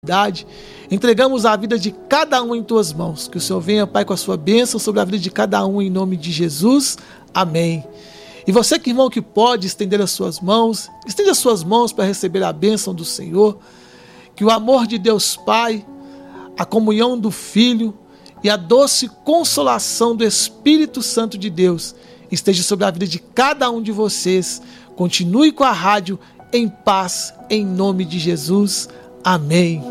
Entregamos a vida de cada um em tuas mãos. Que o Senhor venha, Pai, com a sua bênção sobre a vida de cada um, em nome de Jesus. Amém. E você, que irmão, que pode estender as suas mãos, estende as suas mãos para receber a bênção do Senhor. Que o amor de Deus Pai, a comunhão do Filho e a doce consolação do Espírito Santo de Deus esteja sobre a vida de cada um de vocês. Continue com a rádio em paz, em nome de Jesus. Amém.